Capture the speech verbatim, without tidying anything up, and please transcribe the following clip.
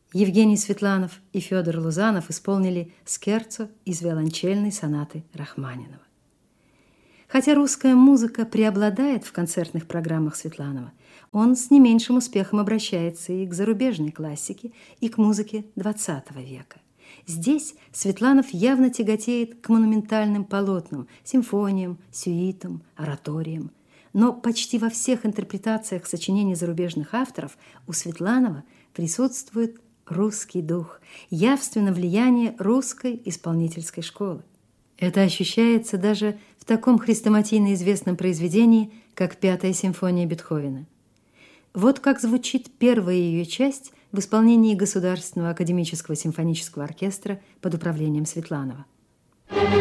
Евгений Светланов и Федор Лузанов исполнили скерцо из виолончельной сонаты Рахманинова. Хотя русская музыка преобладает в концертных программах Светланова, он с не меньшим успехом обращается и к зарубежной классике, и к музыке двадцатого века. Здесь Светланов явно тяготеет к монументальным полотнам, симфониям, сюитам, ораториям. Но почти во всех интерпретациях сочинений зарубежных авторов у Светланова присутствует русский дух, явственно влияние русской исполнительской школы. Это ощущается даже в таком хрестоматийно известном произведении, как «Пятая симфония Бетховена». Вот как звучит первая ее часть в исполнении Государственного академического симфонического оркестра под управлением Светланова.